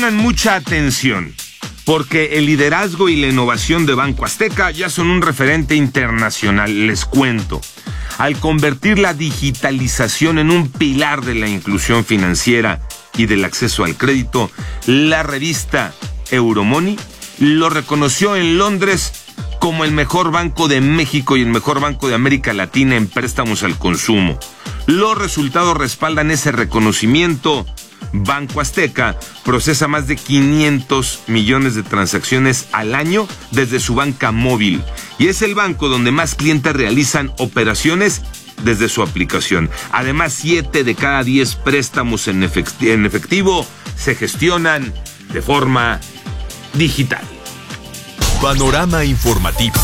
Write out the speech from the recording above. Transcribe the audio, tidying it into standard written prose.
Pongan mucha atención, porque el liderazgo y la innovación de Banco Azteca ya son un referente internacional, les cuento. Al convertir la digitalización en un pilar de la inclusión financiera y del acceso al crédito, la revista Euromoney lo reconoció en Londres como el mejor banco de México y el mejor banco de América Latina en préstamos al consumo. Los resultados respaldan ese reconocimiento. Banco Azteca procesa más de 500 millones de transacciones al año desde su banca móvil y es el banco donde más clientes realizan operaciones desde su aplicación. Además, 7 de cada 10 préstamos en efectivo se gestionan de forma digital. Panorama informativo.